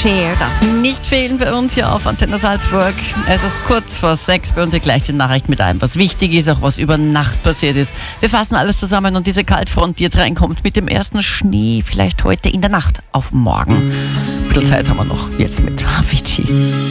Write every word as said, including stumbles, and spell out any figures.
Cher darf nicht fehlen bei uns hier auf Antenne Salzburg. Es ist kurz vor sechs, bei uns hier gleich die Nachricht mit allem, was wichtig ist, auch was über Nacht passiert ist. Wir fassen alles zusammen und diese Kaltfront, die jetzt reinkommt mit dem ersten Schnee, vielleicht heute in der Nacht auf morgen. Ein bisschen Zeit haben wir noch, jetzt mit Avicii.